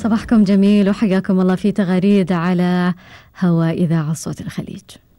صباحكم جميل وحياكم الله في تغاريد على هواء إذاعة صوت الخليج.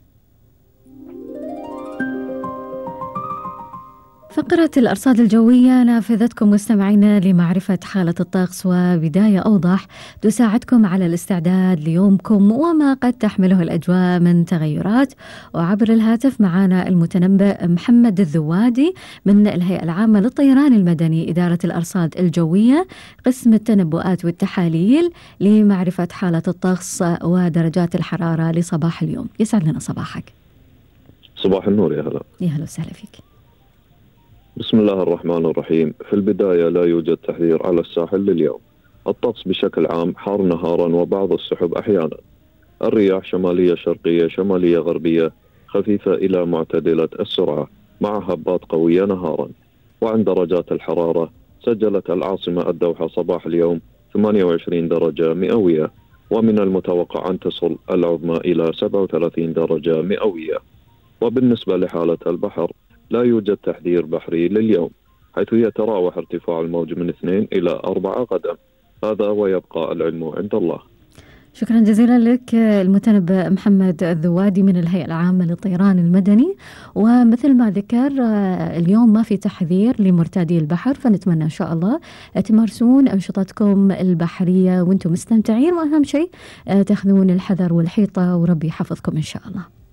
فقرة الأرصاد الجوية نافذتكم مستمعينا لمعرفة حالة الطقس وبداية أوضح تساعدكم على الاستعداد ليومكم وما قد تحمله الأجواء من تغيرات. وعبر الهاتف معنا المتنبئ محمد الذوادي من الهيئة العامة للطيران المدني إدارة الأرصاد الجوية قسم التنبؤات والتحاليل لمعرفة حالة الطقس ودرجات الحرارة لصباح اليوم. يسعد لنا صباحك. صباح النور. يا هلا. يا هلا وسهلا فيك. بسم الله الرحمن الرحيم. في البداية لا يوجد تحذير على الساحل لليوم. الطقس بشكل عام حار نهارا وبعض السحب أحيانا. الرياح شمالية شرقية شمالية غربية خفيفة إلى معتدلة السرعة مع هبات قوية نهارا. وعند درجات الحرارة سجلت العاصمة الدوحة صباح اليوم 28 درجة مئوية، ومن المتوقع أن تصل العظمى إلى 37 درجة مئوية. وبالنسبة لحالة البحر لا يوجد تحذير بحري لليوم، حيث يتراوح ارتفاع الموج من 2 إلى 4 قدم. هذا ويبقى العلم عند الله. شكرا جزيلا لك المتنبئ محمد الذوادي من الهيئة العامة للطيران المدني. ومثل ما ذكر اليوم ما في تحذير لمرتادي البحر، فنتمنى إن شاء الله تمارسون أنشطتكم البحرية وانتم مستمتعين، وأهم شيء تاخذون الحذر والحيطة وربي يحفظكم إن شاء الله.